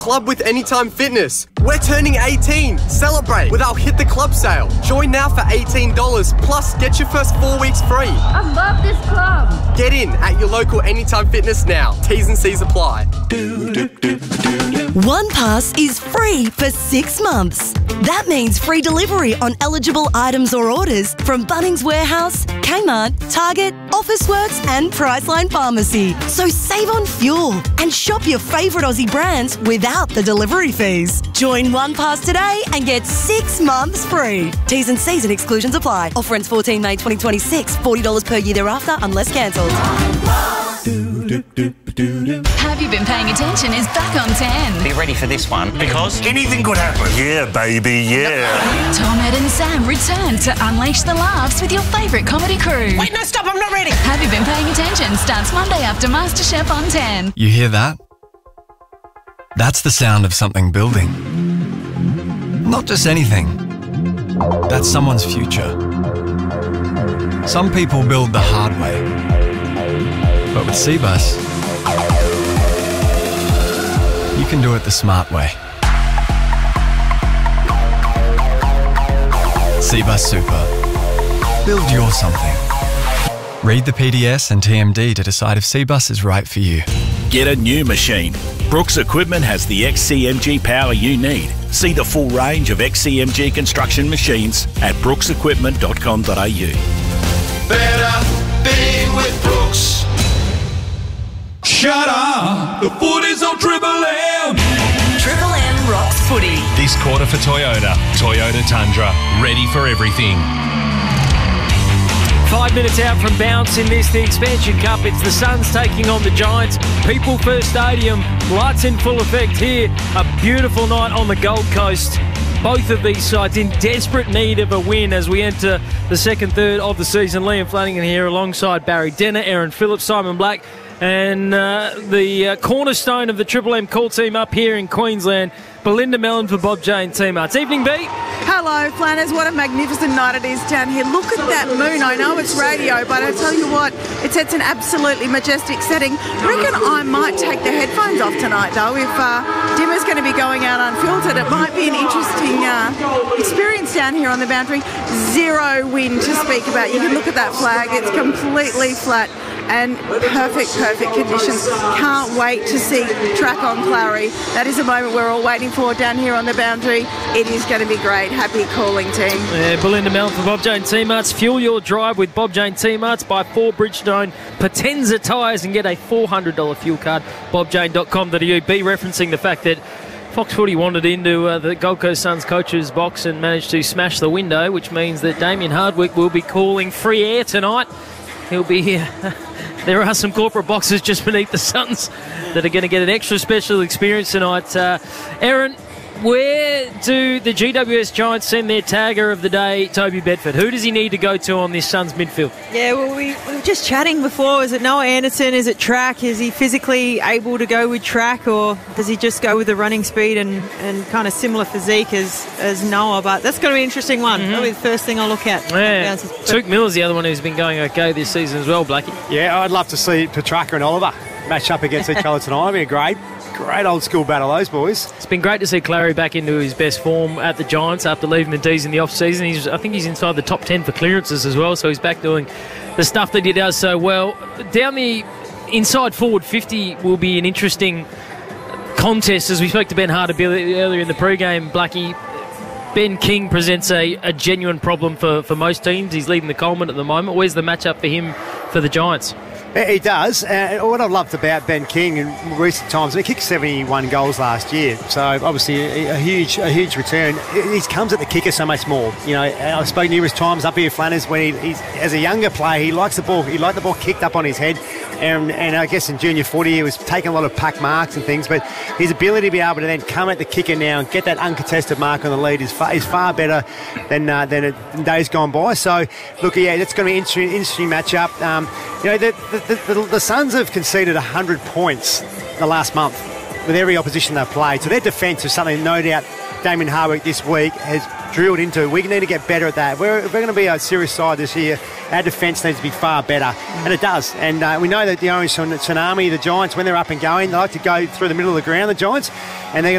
Club with Anytime Fitness. We're turning 18. Celebrate with our Hit the Club sale. Join now for $18 plus get your first 4 weeks free. I love this club. Get in at your local Anytime Fitness now. T's and C's apply. OnePass is free for 6 months. That means free delivery on eligible items or orders from Bunnings Warehouse, Kmart, Target, Officeworks and Priceline Pharmacy. So save on fuel and shop your favourite Aussie brands without the delivery fees. Join OnePass today and get 6 months free. T's and C's and exclusions apply. Offer ends 14 May 2026. $40 per year thereafter unless cancelled. Have You Been Paying Attention is back on 10. Be ready for this one. Because anything could happen. Yeah, baby, yeah. Tom, Ed and Sam return to unleash the laughs with your favourite comedy crew. Wait, no, stop, I'm not ready. Have You Been Paying Attention starts Monday after MasterChef on 10. You hear that? That's the sound of something building. Not just anything. That's someone's future. Some people build the hard way. But with Cbus, you can do it the smart way. Cbus Super. Build your something. Read the PDS and TMD to decide if Cbus is right for you. Get a new machine. Brooks Equipment has the XCMG power you need. See the full range of XCMG construction machines at brooksequipment.com.au. Better be with Brooks. Shut up! The footy's on Triple M! Triple M rocks footy. This quarter for Toyota. Toyota Tundra. Ready for everything. 5 minutes out from bounce in this, the Expansion Cup. It's the Suns taking on the Giants. People First Stadium. Lights in full effect here. A beautiful night on the Gold Coast. Both of these sides in desperate need of a win as we enter the second third of the season. Liam Flanagan here alongside Barry Denner, Aaron Phillips, Simon Black, and the cornerstone of the Triple M call team up here in Queensland, Belinda Mellon for Bob Jane Team Arts. Evening, B. Hello, Flanners. What a magnificent night it is down here. Look at that moon. I know it's radio, but I tell you what, it sets an absolutely majestic setting. Reckon I might take the headphones off tonight, though. If Dimmer's going to be going out unfiltered, it might be an interesting experience down here on the boundary. Zero wind to speak about. You can look at that flag. It's completely flat and perfect conditions. Can't wait to see track on Clary. That is a moment we're all waiting for down here on the boundary. It is going to be great. Happy calling, team. Yeah, Belinda Mellon for Bob Jane Team Arts. Fuel your drive with Bob Jane Team Arts. Buy 4 Bridgestone Potenza tyres and get a $400 fuel card. BobJane.com.au. Be referencing the fact that Fox Footy wandered into the Gold Coast Suns coach's box and managed to smash the window, which means that Damien Hardwick will be calling free air tonight. He'll be here. There are some corporate boxes just beneath the Suns that are going to get an extra special experience tonight. Aaron, where do the GWS Giants send their tagger of the day, Toby Bedford? Who does he need to go to on this Suns midfield? Yeah, well, we were just chatting before. Is it Noah Anderson? Is it track? Is he physically able to go with track, or does he just go with the running speed and kind of similar physique as Noah? But that's going to be an interesting one. That'll be the first thing I'll look at. Yeah. Tuke Miller's the other one who's been going okay this season as well, Blackie. Yeah, I'd love to see Petrarca and Oliver match up against each other tonight. It'll be a great old school battle, those boys. It's been great to see Clary back into his best form at the Giants after leaving the D's in the off-season. I think he's inside the top 10 for clearances as well, so he's back doing the stuff that he does so well. Down the inside forward 50 will be an interesting contest, as we spoke to Ben Hart earlier in the pre-game, Blackie. Ben King presents a genuine problem for most teams. He's leading the Coleman at the moment. Where's the matchup for him for the Giants? He does. What I've loved about Ben King in recent times, he kicked 71 goals last year, so obviously a huge return. He comes at the kicker so much more. You know, I've spoken numerous times up here, Flanners, when he's as a younger player, he likes the ball. He liked the ball kicked up on his head, and I guess in junior footy he was taking a lot of pack marks and things. But his ability to be able to then come at the kicker now and get that uncontested mark on the lead is far better than days gone by. So look, yeah, that's going to be an interesting matchup. You know, the Suns have conceded 100 points the last month with every opposition they've played. So their defence is something no doubt Damien Hardwick this week has drilled into. We need to get better at that. We're going to be a serious side this year. Our defence needs to be far better, and it does. And we know that the Orange Tsunami, the Giants, when they're up and going, they like to go through the middle of the ground, the Giants, and they're